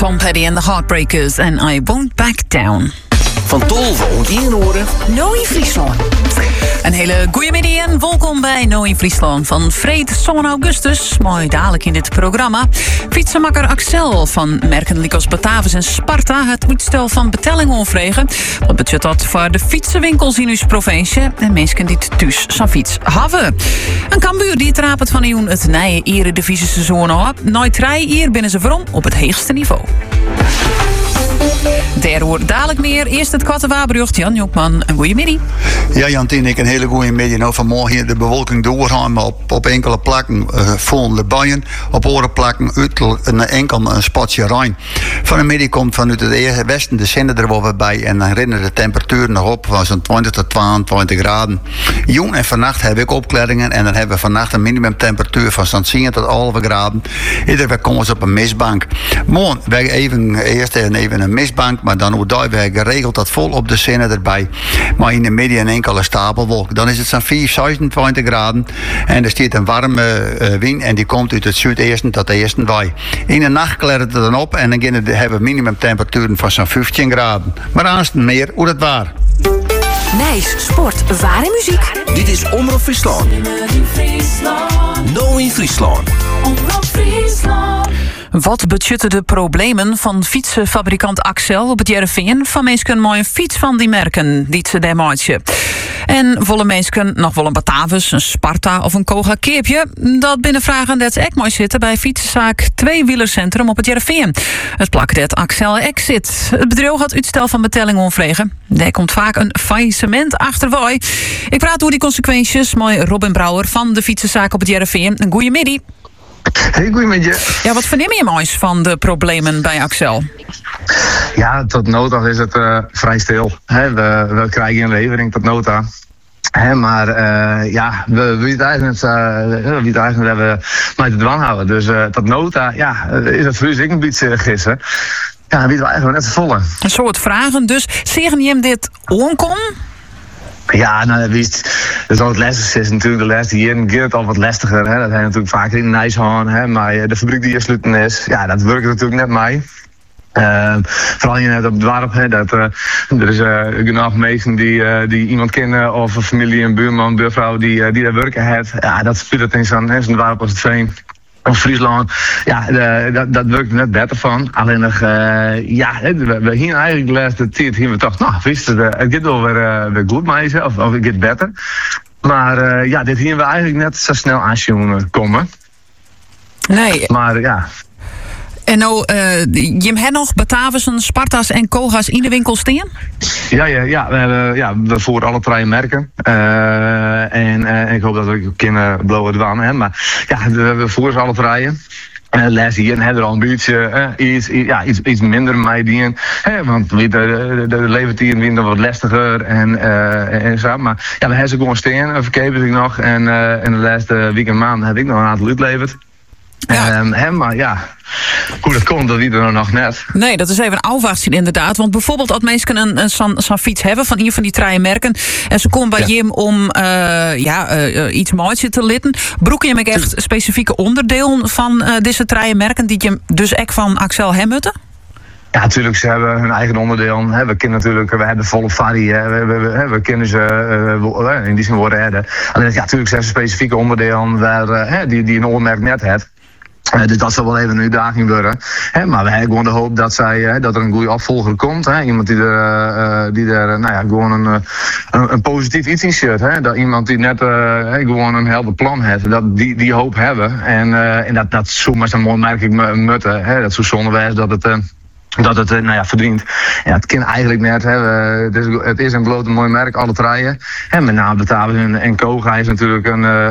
Tom Petty and the Heartbreakers en I Won't Back Down. Van Tolve en Inhoren. No in Friesland. Een hele goeiemiddag en welkom bij No in Friesland van Vreed Son Augustus. Mooi dadelijk in dit programma. Fietsenmakker Axel van merken Lycos Batavus en Sparta het uitstel van betalingen onvregen. Wat betekent dat voor de fietsenwinkels in uw provincie en mensen die thuis zo'n fiets hebben. Een Cambuur die het rapet van Ioen het nieuwe eredivisie seizoen op. Nooit 3 hier binnen ze waarom op het hoogste niveau. Daar hoort dadelijk meer. Eerst het Kattenwaarbrug. Jan Jonkman, een goeiemiddag. Ja, Jantien, ik een hele goede middag. Nou, vanmorgen hier de bewolking doorgaan, maar op enkele plakken vol de buien. Op andere plakken een enkel een spatje rein. Van de middag komt vanuit het westen de zender er wel weer bij. En dan rennen de temperaturen nog op van zo'n 20 tot 22 graden. Jong en vannacht heb ik opklaringen. En dan hebben we vannacht een minimumtemperatuur van zo'n 10 tot 11 graden. Iedere week komen ze op een mistbank. Morgen wij eerst even een mistbank. Maar dan wordt daar geregeld dat vol op de zinnen erbij. Maar in de middag een enkele stapelwolk. Dan is het zo'n 26 graden. En er staat een warme wind. En die komt uit het zuidesten tot de eerste wei. In de nacht klert het dan op. En dan hebben we minimumtemperaturen van zo'n 15 graden. Maar aanstaan meer hoe dat waar. Nijs, sport, waar en muziek. Dit is Omroep Friesland. No in Friesland. Omroep Friesland. Wat betutten de problemen van fietsenfabrikant Axel op het Jereveen van mensen mooi een fiets van die merken die ze daar maatje. En volle mensen nog wel een Batavus, een Sparta of een Koga Keepje. Dat binnenvragen dat ze echt mooi zitten bij fietsenzaak 2-wielercentrum op het Jereveen. Het plakt dat Axel Exit. Het bedrijf had uitstel van betaling onvregen. Daar komt vaak een faillissement achterweg. Ik praat over die consequenties met Robin Brouwer van de fietsenzaak op het Jereveen. Een goeiemiddag. Hey, goeiemiddag. Ja, wat verneem je moois van de problemen bij Axel? Ja, tot nota is het vrij stil. We krijgen een levering tot nota. Maar we weten eigenlijk dat we met de dwang houden. Dus tot nota is het voor u een beetje gissen. Ja, dan weten we eigenlijk net te volle. Een soort vragen. Dus zeggen je hem dit onkom? Ja, nou, dat is al het lastigste. Is natuurlijk de laatste jaren gaat het al wat lastiger. Hè. Dat hij natuurlijk vaker in Nijshaan. Maar de fabriek die gesloten is, ja, dat werkt natuurlijk net mee. Vooral je net op het dorp, dat er is genoeg mensen die iemand kennen of een familie, een buurman, buurvrouw die daar werken heeft. Ja, dat speelt het in zo'n dorp als het Veen. Of Friesland, ja, dat werkt er net beter van. Alleen nog, we hier eigenlijk de laatste tijd we toch, nou, wist het gaat wel weer goed mee, of het gaat beter. Maar dit hier we eigenlijk net zo snel aan komen. Nee. Maar ja. En nou, je hebt nog Batavussen, Sparta's en Koga's in de winkel staan? Ja, we voeren alle 3 merken. En ik hoop dat we ook kunnen blowen dwan. Maar ja, we voeren ze alle 3. Les hier hebben er al een beetje iets minder mee dienen. Want de levertieren winnen wat lastiger en zo. Maar ja, we hebben ze gewoon staan, verkepen ik nog. En de laatste week en maand heb ik nog een aantal uitgeleverd. Ja. Maar ja, hoe dat komt, dat weet er nog net. Nee, dat is even een afwachting inderdaad. Want bijvoorbeeld als mensen zo'n fiets hebben van een van die 3 merken en ze komen bij Jim om iets moois te litten, broek je hem echt specifieke onderdeel van deze 3 merken die je dus echt van Axel Hemmutten? Ja, natuurlijk, ze hebben hun eigen onderdeel. We kennen natuurlijk, we hebben volle varie. We kennen ze in die zin worden redden. Alleen, ja, natuurlijk zijn ze specifieke onderdelen waar die een oormerk net heeft. Dus dat zal wel even een uitdaging worden. Maar we hebben gewoon de hoop dat er een goede opvolger komt. Iemand die er gewoon een positief iets in shirt. Dat iemand die net gewoon een helder plan heeft. Dat die hoop hebben. En dat zomaar zo'n mooi merk ik mutten. Dat zo zonde wijs dat het verdient. Ja, het kan eigenlijk net. Het is een blote mooi merk, alle 3. Met name Batavus en Koga is natuurlijk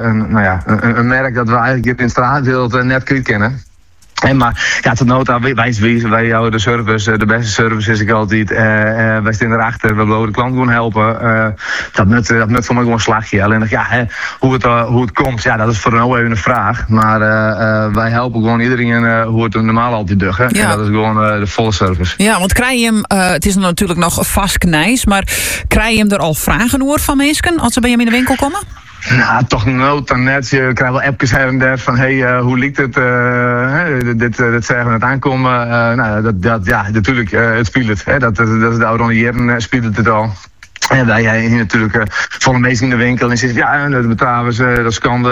een merk dat we eigenlijk in het straatbeeld net kunnen kennen. Maar ja, tot nota, wij houden de service, de beste service is ik altijd. Wij staan erachter, we willen de klant gewoon helpen. Dat nut voor mij gewoon een slagje. Alleen hoe het komt, ja, dat is voor nou even een vraag. Maar wij helpen gewoon iedereen hoe het normaal altijd doet. Ja. En dat is gewoon de volle service. Ja, want krijg je hem, het is natuurlijk nog vast knijs, maar krijg je hem er al vragen over van mensen als ze bij hem in de winkel komen? Nou, toch nooit dan net. Je krijgt wel appjes her en der van hoe liep het? Dit zeggen we net aankomen. Natuurlijk, het speelt het. Hè? Dat is de oude jaren speelt het al. En wij hier natuurlijk volle meesten in de winkel en zitten ja, de betalen dat skande,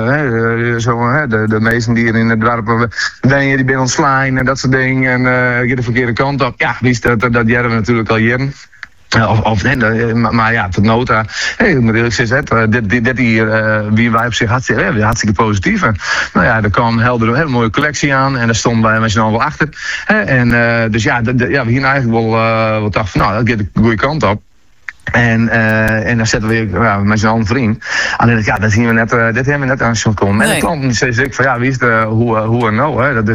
de meesten die hier in het dorp wonen, die binnen ontslaan en dat soort dingen en je de verkeerde kant op. Ja, dat jaren we natuurlijk al jaren. Maar ja, tot nota. Ik moet eerlijk zeggen, dit hier, wie wij op zich hartstikke positief. En, nou ja, er kwam een hele mooie collectie aan en daar stond bij mij snel wel achter. Dus ja, we hier eigenlijk wel dachten van, nou, dat gaat de goede kant op. En dan zetten we met z'n allen vriend. Alleen dat zien we net, dit hebben we net aan zo'n komen. En de klant zei ik van wie is hoe en nou, hè?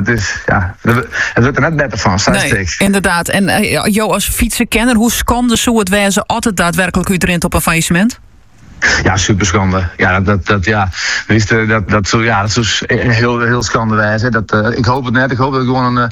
Het wordt er net beter van, inderdaad. En jou als fietsenkenner, hoe schande zou het wezen altijd daadwerkelijk u erin op een faillissement? Ja, super schande. Ja, dat zou heel schande wijzen. Ik hoop het net. Ik hoop dat gewoon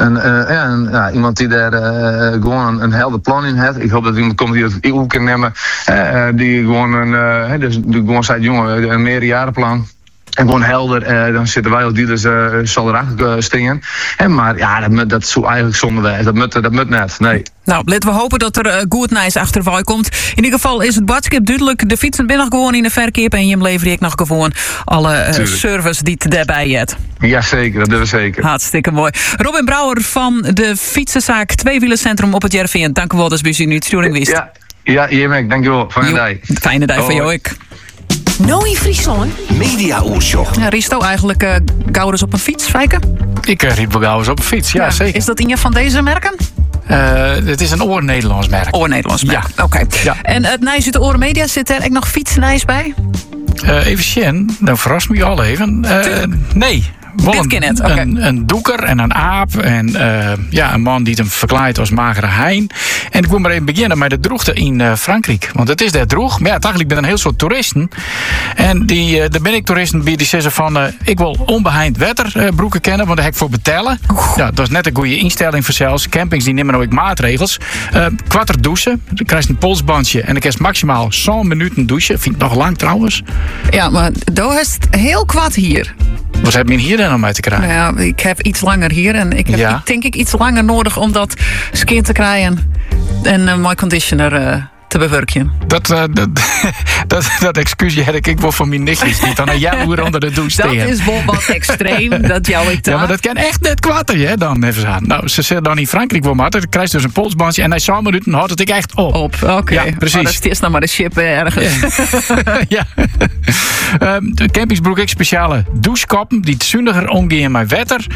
iemand die daar gewoon een helder plan in heeft. Ik hoop dat iemand komt die het EU kan nemen. Die gewoon zei, jongen, een meerjarenplan. En gewoon helder, dan zitten wij als dealers, zal erachter staan. Maar ja, dat zou eigenlijk zonde wijzen. Dat moet net, nee. Nou, laten we hopen dat er goed nice achter komt. In ieder geval is het boodschap duidelijk. De fietsen binnen gewoon in de verkeer en je lever ik nog gewoon alle service die het daarbij hebt. Jazeker, dat doen we zeker. Hartstikke mooi. Robin Brouwer van de fietsenzaak Tweewielercentrum op het Jervin. Dank u wel, dat is bij u nu sturing wist. Ja, hiermee, dankjewel. Fijne dag. Fijne dag voor jou ook. Nou in Friesland. Media-oortjoch. Ja, Risto eigenlijk Gouders op een fiets, Fijke? Ik riep wel Gouders op een fiets, ja zeker. Is dat een van deze merken? Het is een Oor-Nederlands merk. Oor-Nederlands merk, ja. Oké. Ja. En het Nijs uit de Oren Media, zit er ook nog fietsnijs bij? Even Sjen, dan verrast me je al even. Nee. Een doeker en een aap en een man die hem verklaart als magere hein. En ik wil maar even beginnen met de droegte in Frankrijk. Want het is daar droeg. Maar ja, eigenlijk ben ik een heel soort toeristen. En daar ben ik toeristen die zeggen van ik wil onbeheind wetterbroeken kennen, want daar heb ik voor betalen. Ja, dat is net een goede instelling voor zelfs. Campings die nemen ook maatregels. Kwarter douchen. Dan krijg je een polsbandje en dan krijg je maximaal 100 minuten douchen. Vind ik nog lang trouwens. Ja, maar daar is het heel kwad hier. Wat heb je hier dan om mee te krijgen? Nou ja, ik heb iets langer hier en ik heb denk ik iets langer nodig om dat skin te krijgen en een mooi conditioner te bewerken. Dat excuusje heb ik wel van mijn nichtjes die dan een jaar onder de douche staan. Dat is wel wat extreem, dat jou ik dan. Ja, maar dat kan echt net kwatter, hè, dan even zo. Nou, ze zeggen dan in Frankrijk wel maar, dan krijg je dus een polsbandje en hij zou me dan houdt het ik echt op. Oké. Ja, precies. Dat is nou maar de ship ergens. Ja. De campingsbroek ik speciale douchekoppen die zuiniger omgaan met water.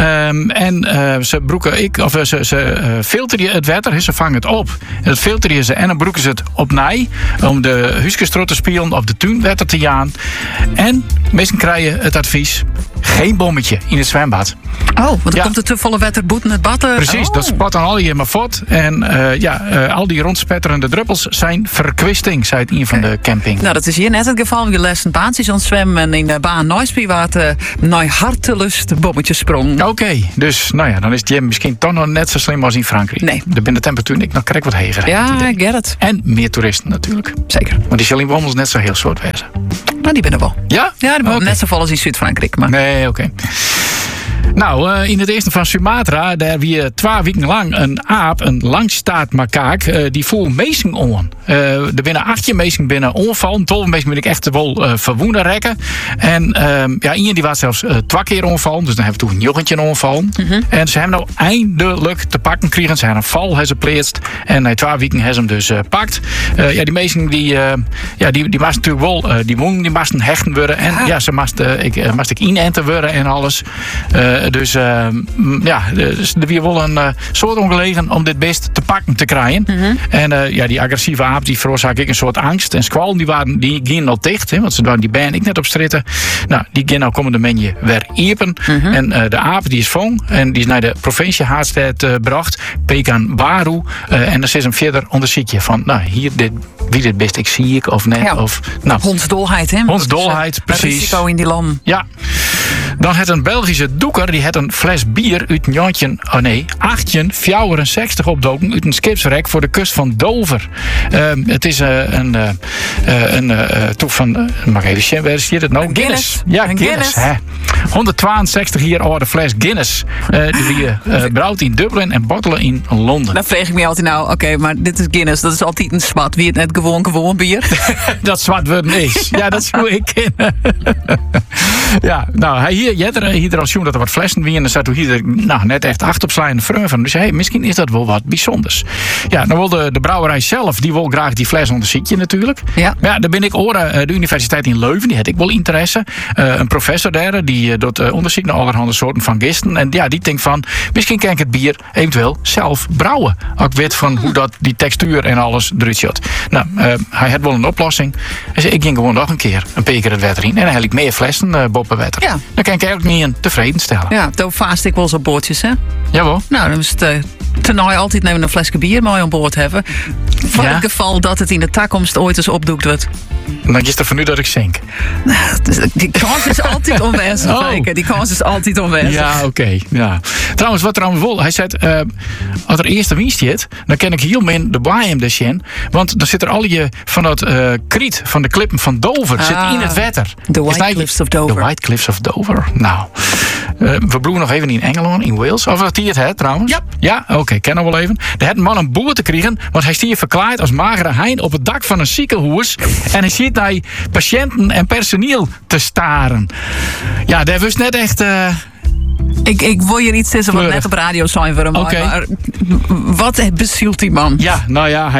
Ze filteren het water, ze vangen het op. En dat filteren ze en dan broeken ze het opnieuw om de huiskestrot te spelen op de tuinwetter te gaan. En meesten krijgen het advies: geen bommetje in het zwembad. Oh, want dan komt er te volle wetter boeten het bad. Precies, dat spat dan al je maar fort. En al die rondspetterende druppels zijn verkwisting, zei het een van de camping. Nou, dat is hier net het geval. Je lessen baantjes ontzwemmen en in de baan Noisby waar het naar hartelust bommetjes sprong. Oké, dus nou ja, dan is het hier misschien toch nog net zo slim als in Frankrijk. Nee. Daar ben de temperatuur ik nog krijg wat heger. Ja, ik get het. En meer toeristen natuurlijk. Zeker. Maar die zullen in Womels net zo heel soort wezen. Nou, die binnen wel. Ja? Ja, die net zo vol als in Zuid-Frankrijk. Maar... Nee, oké. Nou, in het eerste van Sumatra, daar wie 2 weken lang een aap, een langstaartmakaak, die voel meesting on. Er binnen 8 meesting binnen onvallen. 12 meesting ben ik echt wel verwoenen rekken. En iemand die was zelfs 2 keer onvallen. Dus dan hebben we toen een jochentje onvallen. Mm-hmm. En ze hebben nou eindelijk te pakken gekregen. Ze hebben een val hebben ze pleegd. En na 2 weken hebben ze hem dus pakt. Die meesting die moesten natuurlijk wel, die woningen die moesten hechten worden. En ze moest ik inenten worden en alles. Dus er weer wel een soort ongelegen om dit beest te pakken te krijgen. Mm-hmm. En die agressieve aap die veroorzaakte ik een soort angst. En squal die gingen al dicht, hè, want ze waren die band ik net op stritten. Nou, die gaan nou komende menje weer iepen. Mm-hmm. En de aap die is vong en die is naar de provincie Haarstad gebracht. Pekanbaru. En dan is hem verder onderzoekje van, nou, hier dit wie dit best ik zie ik of net. Ja. Of, nou, Hondsdolheid, hè? hondsdolheid, Een precies. risico in die lam. Ja. Dan had een Belgische doeker, die had een fles bier uit 1864 opdoken uit een skipsrek voor de kust van Dover. Het is toe van, mag even zien, waar zie je het nou? Een Guinness. Ja, Een Guinness. Guinness. Hè. 162 jaar oude fles Guinness. Die brouwt in Dublin en bottelen in Londen. Dan vreeg ik me altijd nou, oké, maar dit is Guinness. Dat is altijd een zwart. Wie het net gewoon bier. Dat zwart worden is. Ja, dat zou ik kennen. Ja, nou, hij hier al zien dat er wat flessen wie en dan staat hier net echt 8 op slaan van. Dus hey, misschien is dat wel wat bijzonders. Ja, dan wil de brouwerij zelf, die wil graag die fles onderzoeken natuurlijk. Ja. Maar ja, dan ben ik oren, de Universiteit in Leuven, die had ik wel interesse. Een professor daar, die doet onderzoek naar allerhande soorten van gisten. En ja, die denkt van, misschien kan ik het bier eventueel zelf brouwen. Ook weet van hoe dat die textuur en alles eruit ziet. Nou, hij had wel een oplossing. Hij zei, ik ging gewoon nog een peker het water in. En dan heb ik meer flessen boven water. Ja. Dan kan ik eigenlijk niet tevreden stellen. Ja, daar vaast ik wel zo boordjes, hè? Jawel. Nou, dan is het toernooi altijd nemen een flesje bier mooi aan boord hebben. Voor Ja. het geval dat het in de toekomst ooit eens opdoekt wordt. Dan is het van nu dat ik zink. Die kans is altijd onwezig. Oh. Die kans is altijd onwezig. Ja, oké. Ja. Trouwens, wat trouwens wel. Hij zei, als er eerste winst zit, dan ken ik heel min de Bayern de Sjen. Want dan zit er al je van dat kriet van de klippen van Dover zit in het water. The White Is dat- Cliffs of Dover. The White Cliffs of Dover. Nou, we bloeien nog even in Engeland, in Wales. Of wat die het hè, trouwens? Ja. Ja, oké, ken nog wel even. Daar had een man een boer te krijgen, want hij stier verklaard als magere hein op het dak van een ziekenhuis. En hij ziet naar patiënten en personeel te staren. Ja, daar was net echt. Ik wil hier iets zeggen wat Kleurig. net op radio zijn voor hem. Oké. Maar wat bezielt die man? Ja, nou ja,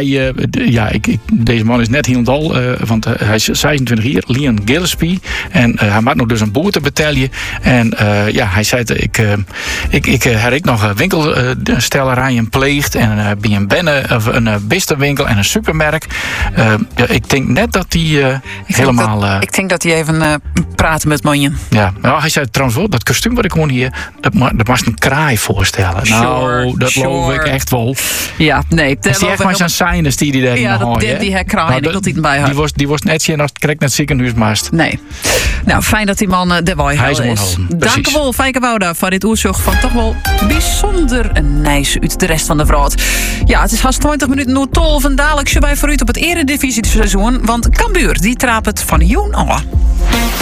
deze man is net helemaal want hij is 26 jaar, Leon Gillespie. En hij maakt nog dus een boete betalen. En hij zei, ik heb nog winkelstellerijen pleegd. En bij een een bistenwinkel en een supermerk. Ik denk net dat hij helemaal... Ik denk dat hij even praat met manjen. Ja, nou, hij zei trouwens wel, dat kostuum wat ik gewoon hier, dat was een kraai voorstellen. Sure, nou, dat geloof sure. ik echt wel. Ja, nee. Is die echt maar zo'n sinus die daar in Ja, had, hè? die herkraaien, Nou, ik wil die erbij houden. Die was net zien als het correct net ziekenhuismast. Nee. Nou, fijn dat die man de Hij is is. onhouden, precies. Dank u wel, Fijke Wouda, voor dit oorzoek van toch wel bijzonder nice uit de rest van de vrouw. Ja, het is haast 20 minuten nu 12 en dadelijk bij vooruit op het eredivisie seizoen. Want Cambuur, die traapt het van Joen aan.